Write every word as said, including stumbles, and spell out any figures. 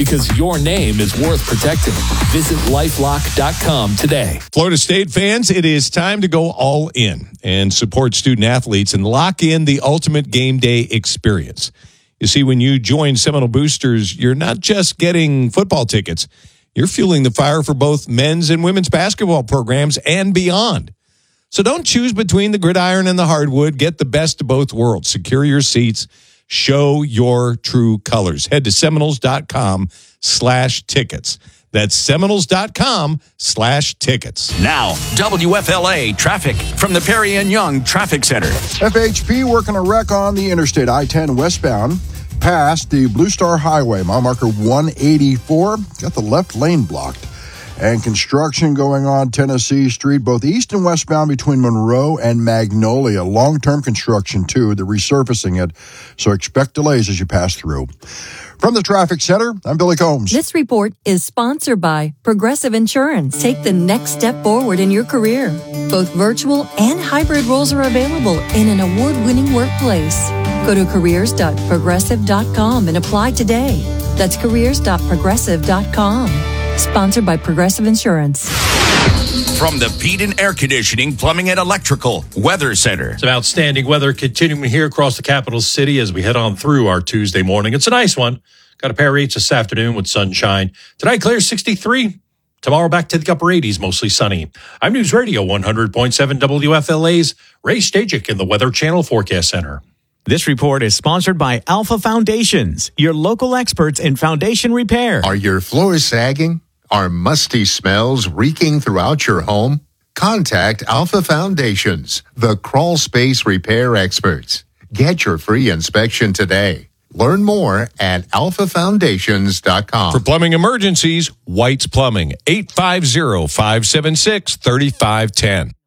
because your name is worth protecting. Visit lifelock dot com today. Florida State fans, it is time to go all in and support student athletes and lock in the ultimate game day experience. You see, when you join Seminole Boosters, you're not just getting football tickets. You're fueling the fire for both men's and women's basketball programs and beyond. So don't choose between the gridiron and the hardwood. Get the best of both worlds. Secure your seats. Show your true colors. Head to Seminoles dot com slash tickets. That's Seminoles dot com slash tickets. Now, W F L A traffic from the Perry and Young Traffic Center. F H P working a wreck on the interstate I ten westbound past the Blue Star Highway, mile marker one eighty-four. Got the left lane blocked. And construction going on Tennessee Street, both east and westbound between Monroe and Magnolia. Long-term construction, too. They're resurfacing it, so expect delays as you pass through. From the Traffic Center, I'm Billy Combs. This report is sponsored by Progressive Insurance. Take the next step forward in your career. Both virtual and hybrid roles are available in an award-winning workplace. Go to careers dot progressive dot com and apply today. That's careers dot progressive dot com. Sponsored by Progressive Insurance. From the Peden Air Conditioning, Plumbing, and Electrical Weather Center. Some outstanding weather continuing here across the capital city as we head on through our Tuesday morning. It's a nice one. Got a pair of rates this afternoon with sunshine. Tonight, clear sixty-three. Tomorrow, back to the upper eighties, mostly sunny. I'm News Radio one hundred point seven W F L A's Ray Stajic in the Weather Channel Forecast Center. This report is sponsored by Alpha Foundations, your local experts in foundation repair. Are your floors sagging? Are musty smells reeking throughout your home? Contact Alpha Foundations, the crawl space repair experts. Get your free inspection today. Learn more at alpha foundations dot com. For plumbing emergencies, White's Plumbing, eight five zero, five seven six, three five one zero.